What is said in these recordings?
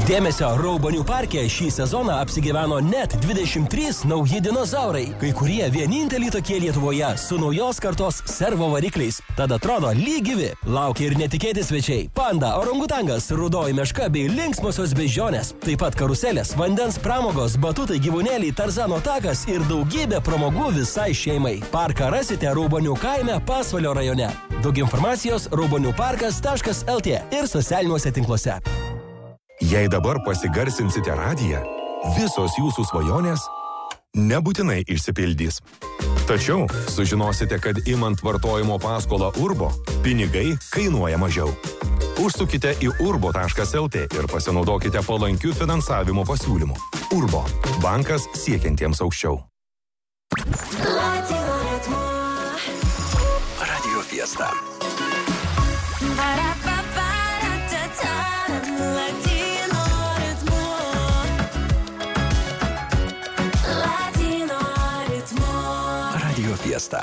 Dėmesio, Raubonių parke šį sezoną apsigyveno net 23 nauji dinozaurai, kai kurie vieninteliai tokie Lietuvoje su naujos kartos servo varikliais. Tad atrodo lygyvi. Laukia ir netikėti svečiai. Panda, orangutangas, rudoji meška bei linksmosios beždžionės. Taip pat karuselės, vandens pramogos, batutai, gyvūnėliai, Tarzano takas ir daugybė pramogų visai šeimai. Parką rasite Raubonių kaime Pasvalio rajone. Daug informacijos rauboniuparkas.lt ir socialiniuose tinkluose. Jei dabar pasigarsinsite radiją, visos jūsų svajonės nebūtinai išsipildys. Tačiau sužinosite, kad imant vartojimo paskolą Urbo, pinigai kainuoja mažiau. Užsukite į urbo.lt ir pasinaudokite palankių finansavimo pasiūlymų. Urbo – bankas siekiantiems aukščiau. Radio Fiesta. Radio Fiesta.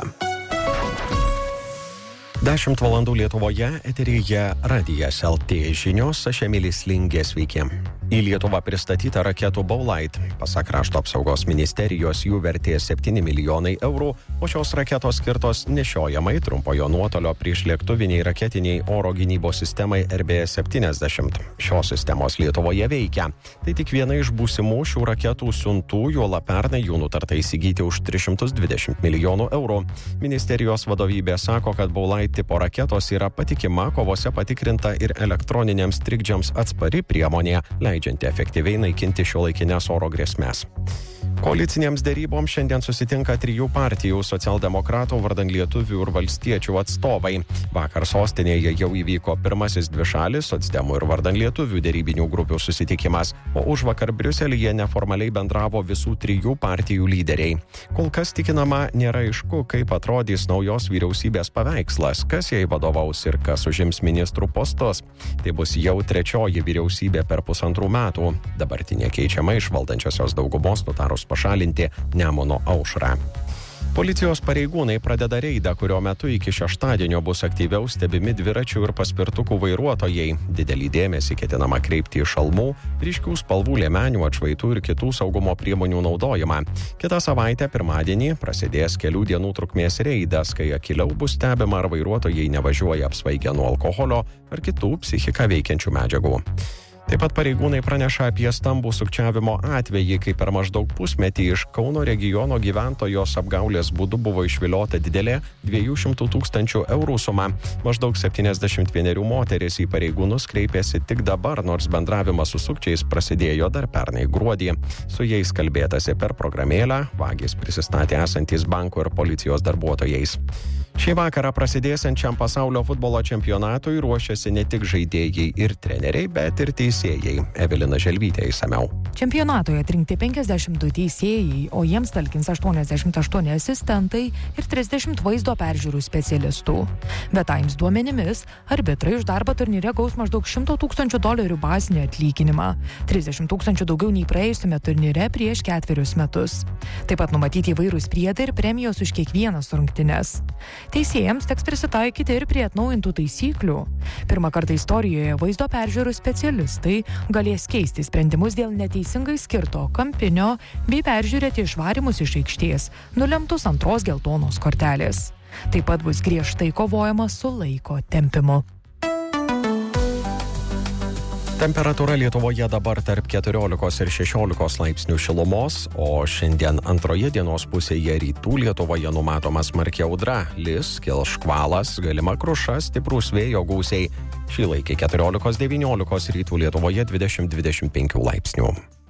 10 valandų Lietuvoje, eteryje Radijas LT žinios, aš Emilis Lingė, sveiki. Į Lietuvą pristatyta raketų Baulight. Pasak Krašto apsaugos ministerijos jų vertė 7 milijonai eurų, o šios raketos skirtos nešiojamai trumpojo nuotolio priešlėktuviniai raketiniai oro gynybos sistemai RB-70. Šios sistemos Lietuvoje veikia. Tai tik viena iš būsimų šių raketų siuntų, juolab pernai jų nutarta įsigyti už 320 milijonų eurų. Ministerijos vadovybė sako, kad Baulight tipo raketos yra patikima, kovose patikrinta ir elektroniniams trikdžiams atspari priemonė, leidžianti efektyviai naikinti šiuolaikinės oro grėsmes. Koalicinėms deryboms šiandien susitinka 3 partijų - socialdemokratų, vardan lietuvių ir valstiečių atstovai. Vakar sostinėje jau įvyko pirmasis dvišalis socdemų ir vardan lietuvių derybinių grupių susitikimas, o užvakar Briuselyje neformaliai bendravo visų 3 partijų lyderiai. Kol kas tikinama nėra aišku, kaip atrodys naujos vyriausybės paveikslas, kas jai vadovaus ir kas užims ministrų postus. Tai bus jau 3 vyriausybė per 1,5 metų. Dabartinė keičiama iš valdančiosios daugumos nutarus pašalinti Nemuno aušrą. Policijos pareigūnai pradeda reidą, kurio metu iki šeštadienio bus aktyviau stebimi dviračių ir paspirtukų vairuotojai. Didelį dėmesį ketinama kreipti į šalmų, ryškių spalvų liemenių, atšvaitų ir kitų saugumo priemonių naudojimą. Kitą savaitę, pirmadienį, prasidės kelių dienų trukmės reidas, kai akyliau bus stebima, ar vairuotojai nevažiuoja apsvaigę nuo alkoholio ar kitų psichiką veikiančių medžiagų. Taip pat pareigūnai praneša apie stambų sukčiavimo atvejį, kai per maždaug pusmetį iš Kauno regiono gyventojos apgaulės būdu buvo išviliota didelė 200 000 eurų suma. Maždaug 71 moteris į pareigūnus kreipėsi tik dabar, nors bendravimas su sukčiais prasidėjo dar pernai gruodį. Su jais kalbėtasi per programėlę, vagys prisistatė esantys banko ir policijos darbuotojais. Šį vakarą prasidėsiančiam pasaulio futbolo čempionatui ruošiasi ne tik žaidėjai ir treneriai, bet ir teisėjai. Evelina Želvytė išsamiau. Čempionatoje atrinkti 52 teisėjai, o jiems talkins 88 asistentai ir 30 vaizdo peržiūrų specialistų. The Times duomenimis, arbitrai už darbą turnyre gaus maždaug $100 000 bazinį atlyginimą, 30 000 daugiau nei praėjusiame turnyre prieš 4 metus. Taip pat numatyti įvairūs priedai ir premijos už kiekvienas rungtynes. Teisėjams teks prisitaikyti ir prie atnaujintų taisyklių. Pirmą kartą istorijoje vaizdo peržiūrų specialistai galės keisti sprendimus dėl neteisingai skirto kampinio bei peržiūrėti išvarimus iš aikštės, nulemtus 2 geltonos kortelės. Taip pat bus griežtai kovojama su laiko tempimu. Temperatūra Lietuvoje dabar tarp 14 ir 16 laipsnių šilumos, o šiandien antroje dienos pusėje rytų Lietuvoje numatoma smarki audra, lis, kils škvalas, galima kruša, stiprūs vėjo gūsiai. Šį laikį 14-19, rytų Lietuvoje 20-25 laipsnių.